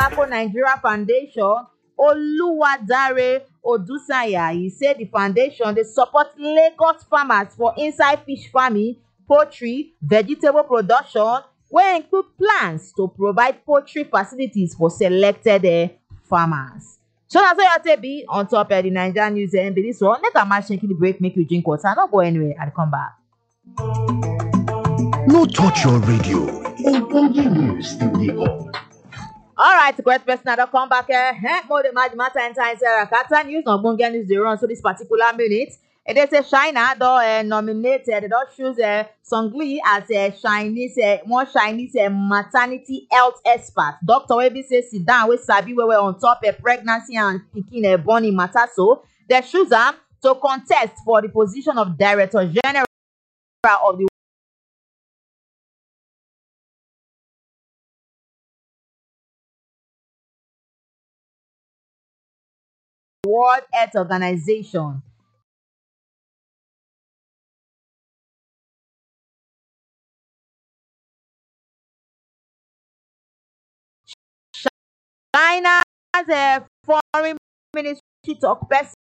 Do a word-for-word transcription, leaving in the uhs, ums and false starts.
Tobacco Nigeria Foundation, Oluwadare Odusanya, he said the foundation dey support Lagos farmers for inside fish farming, poultry, vegetable production, wey include plans to provide poultry facilities for selected uh, farmers. So na so your take be on top of uh, the Naija news and uh, be this one. Make a match taking the break, make you drink water. Don't go anywhere. I'll come back. No touch your radio. Ogbonge news still dey on. All right, great person. I don't come back here. Eh, more than matter inside Rakata news. No Ogbonge news dey run so this particular minute. And they say China don uh, nominated, they don choose uh, Song as a uh, Chinese, uh, one Chinese uh, maternity health expert. Doctor wey be say sit down, we sabi we were on top of uh, pregnancy and pikin uh, born in matter. So they choose am to contest for the position of Director General of the World Health Organization. China's uh, foreign ministry talk person